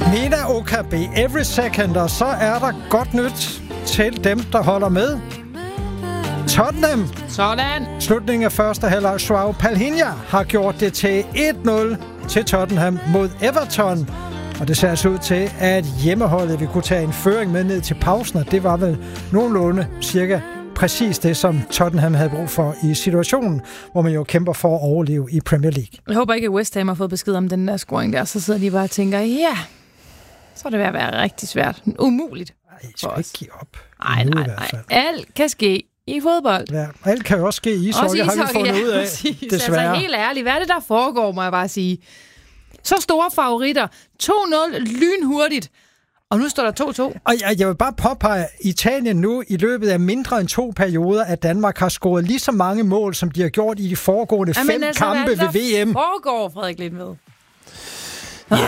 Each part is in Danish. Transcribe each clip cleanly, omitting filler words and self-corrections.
Nina Okabe, Every Second, og så er der godt nyt til dem, der holder med. Tottenham. Sådan. Slutningen af første halvleg. Joao Palhinha har gjort det til 1-0 til Tottenham mod Everton. Og det ser altså ud til, at hjemmeholdet vil kunne tage en føring med ned til pausen, og det var vel nogenlunde cirka præcis det, som Tottenham havde brug for i situationen, hvor man jo kæmper for at overleve i Premier League. Jeg håber ikke, at West Ham har fået besked om den der scoring der, så sidder de bare og tænker, ja, så er det ved at være rigtig svært. Umuligt. Nej, I skal ikke give op. Nej. Alt kan ske i fodbold. Ja, alt kan jo også ske i ishockey, har vi fundet ud af, desværre. Altså helt ærligt, hvad er det, der foregår, må jeg bare sige. Så store favoritter. 2-0 lynhurtigt. Og nu står der 2-2. Og jeg vil bare påpege, at Italien nu i løbet af mindre end 2 perioder, at Danmark har scoret lige så mange mål, som de har gjort i de foregående 5 kampe ved VM. Foregår, Frederik Lindved. Ja.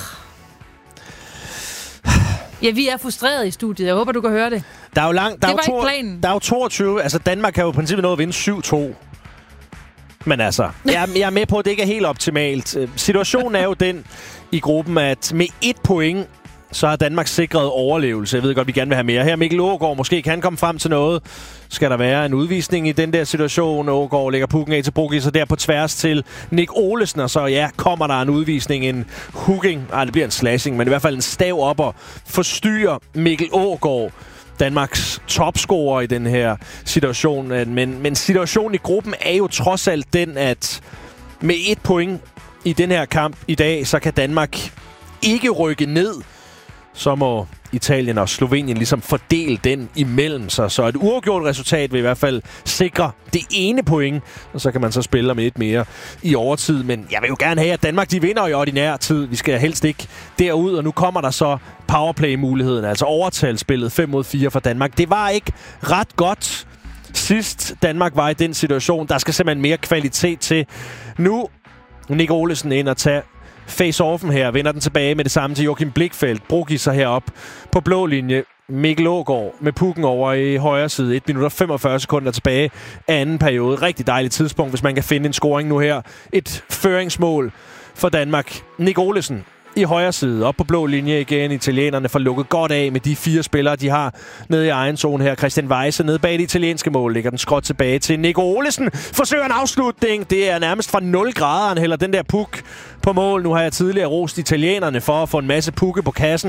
Ja, vi er frustreret i studiet. Jeg håber, du kan høre det. Der er jo langt. Der er jo 22. Altså, Danmark kan jo i princippet nå at vinde 7-2. Men altså, jeg er med på, at det ikke er helt optimalt. Situationen er jo den i gruppen, at med 1 point, så har Danmark sikret overlevelse. Jeg ved godt, vi gerne vil have mere. Her Mikkel Aagaard, måske kan komme frem til noget. Skal der være en udvisning i den der situation? Aagaard lægger pucken af til Brugis, og der på tværs til Nick Olesen. Og så kommer der en udvisning, en hooking. Det bliver en slashing, men i hvert fald en stav op og forstyrrer Mikkel Aagaard, Danmarks topscorer i den her situation. Men situationen i gruppen er jo trods alt den, at med 1 point i den her kamp i dag, så kan Danmark ikke rykke ned. Så må Italien og Slovenien ligesom fordele den imellem sig. Så et uafgjort resultat vil i hvert fald sikre det ene point, og så kan man så spille med 1 mere i overtid. Men jeg vil jo gerne have, at Danmark de vinder i ordinær tid. Vi skal helst ikke derud, og nu kommer der så powerplay-muligheden, altså overtalsspillet 5 mod 4 for Danmark. Det var ikke ret godt sidst Danmark var i den situation. Der skal simpelthen mere kvalitet til. Nu Nick Olesen ind og tage face-offen her, vender den tilbage med det samme til Joachim Blichfeldt. Brugis sig herop på blå linje. Mikkel Aagaard med pucken over i højre side. 1 minut og 45 sekunder tilbage af anden periode. Rigtig dejligt tidspunkt, hvis man kan finde en scoring nu her. Et føringsmål for Danmark. Nick Olesen i højre side, op på blå linje igen. Italienerne får lukket godt af med de 4 spillere, de har nede i egen zone her. Christian Weise nede bag det italienske mål. Lægger den skråt tilbage til Nico Olesen. Forsøger en afslutning. Det er nærmest fra 0 grader, han hælder den der puk på mål. Nu har jeg tidligere rost italienerne for at få en masse pukke på kassen.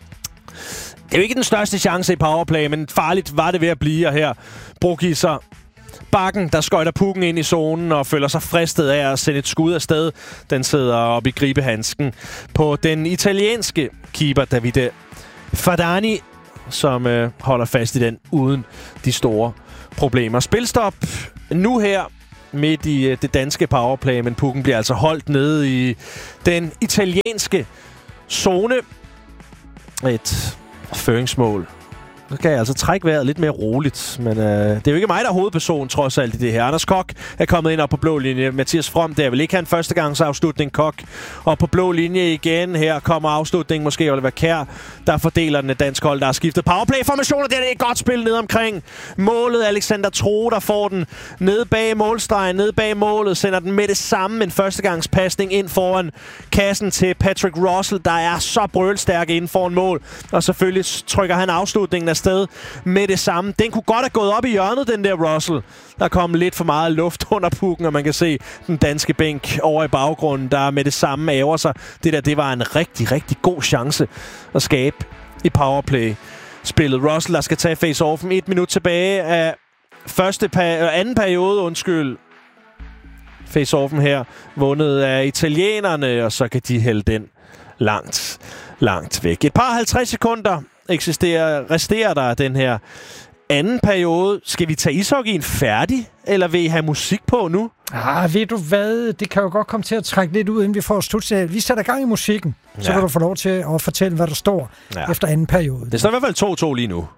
Det er jo ikke den største chance i powerplay, men farligt var det ved at blive her. Brugis sig Bakken, der skøjter pukken ind i zonen og føler sig fristet af at sende et skud afsted. Den sidder oppe i gribehandsken på den italienske keeper Davide Fardani, som holder fast i den uden de store problemer. Spilstop nu her midt i det danske powerplay, men pukken bliver altså holdt nede i den italienske zone. Et føringsmål. Så kan jeg altså trække vejret lidt mere roligt. Men det er jo ikke mig, der er hovedperson, trods alt i det her. Anders Kok er kommet ind op på blå linje. Mathias From, der vil ikke have en førstegangsafslutning. Kok og på blå linje igen. Her kommer afslutningen. Måske Oliver Kjær, der fordeler den dansk hold, der har skiftet powerplay-formationer. Det er et godt spil ned omkring målet. Alexander Troe, der får den ned bag målstregen, ned bag målet. Sender den med det samme. En førstegangspasning ind foran kassen til Patrick Russell, der er så brølstærk inden foran mål. Og selvfølgelig trykker han afslutningen sted med det samme. Den kunne godt have gået op i hjørnet, den der Russell. Der kom lidt for meget luft under pukken, og man kan se den danske bænk over i baggrunden, der med det samme æver sig. Det var en rigtig, rigtig god chance at skabe i powerplay-spillet. Russell, der skal tage face-offen 1 minut tilbage af anden periode, Face-offen her, vundet af italienerne, og så kan de hælde den langt væk. Et par 50 sekunder resterer der den her anden periode. Skal vi tage ishockeyen færdig, eller vil I have musik på nu? Ved du hvad? Det kan jo godt komme til at trække lidt ud, inden vi får slut. Vi sætter gang i musikken, så kan du få lov til at fortælle, hvad der står efter anden periode. Det står i hvert fald 2-2 lige nu.